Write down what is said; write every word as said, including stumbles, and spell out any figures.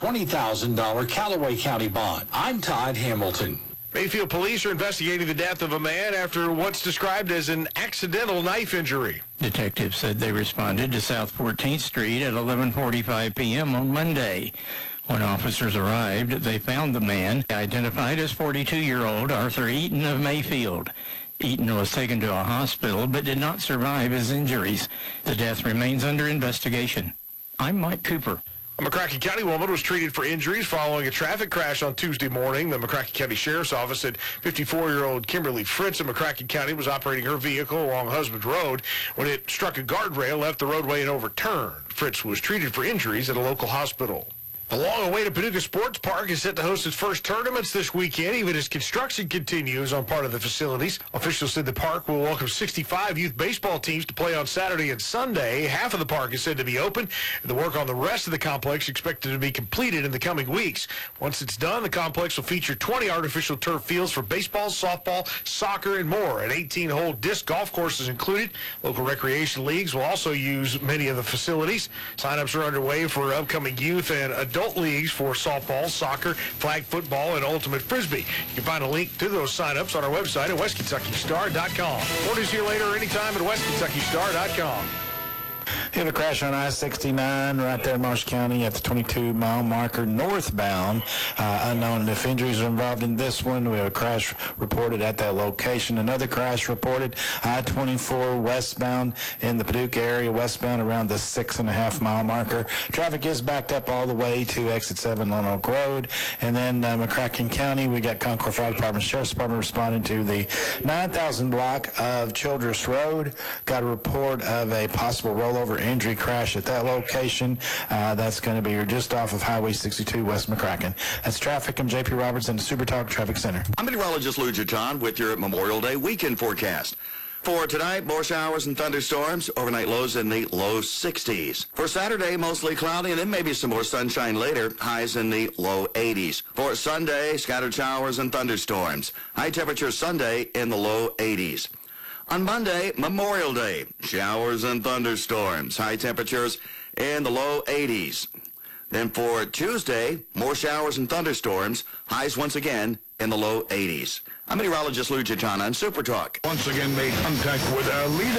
twenty thousand dollars Callaway County bond. I'm Todd Hamilton. Mayfield police are investigating the death of a man after what's described as an accidental knife injury. Detectives said they responded to South fourteenth Street at eleven forty-five p.m. on Monday. When officers arrived, they found the man, identified as forty-two-year-old Arthur Eaton of Mayfield. Eaton was taken to a hospital but did not survive his injuries. The death remains under investigation. I'm Mike Cooper. A McCracken County woman was treated for injuries following a traffic crash on Tuesday morning. The McCracken County Sheriff's Office said fifty-four-year-old Kimberly Fritz of McCracken County was operating her vehicle along Husband Road when it struck a guardrail, left the roadway, and overturned. Fritz was treated for injuries at a local hospital. The long-awaited Paducah Sports Park is set to host its first tournaments this weekend, even as construction continues on part of the facilities. Officials said the park will welcome sixty-five youth baseball teams to play on Saturday and Sunday. Half of the park is said to be open, and the work on the rest of the complex is expected to be completed in the coming weeks. Once it's done, the complex will feature twenty artificial turf fields for baseball, softball, soccer, and more. An eighteen-hole disc golf course is included. Local recreation leagues will also use many of the facilities. Sign-ups are underway for upcoming youth and adult leagues for softball, soccer, flag football, and ultimate frisbee. You can find a link to those sign-ups on our website at west kentucky star dot com. More news here later anytime at west kentucky star dot com. We have a crash on I sixty-nine right there in Marsh County at the twenty-two mile marker northbound. Uh, unknown if injuries are involved in this one. We have a crash reported at that location. Another crash reported I twenty-four westbound in the Paducah area, westbound around the six and a half mile marker. Traffic is backed up all the way to exit seven Lone Oak Road. And then uh, McCracken County, we got Concord Fire Department, Sheriff's Department responding to the nine thousand block of Childress Road. Got a report of a possible rollover injury crash at that location. Uh, that's going to be just off of Highway sixty-two West McCracken. That's traffic. I'm J P Roberts in the Super Talk Traffic Center. I'm meteorologist Lou Jaton with your Memorial Day weekend forecast. For tonight, more showers and thunderstorms. Overnight lows in the low sixties. For Saturday, mostly cloudy, and then maybe some more sunshine later. Highs in the low eighties. For Sunday, scattered showers and thunderstorms. High temperature Sunday in the low eighties. On Monday, Memorial Day, showers and thunderstorms. High temperatures in the low eighties. Then for Tuesday, more showers and thunderstorms. Highs once again in the low eighties. I'm meteorologist Lou Jaton on Super Talk. Once again made contact with our leader.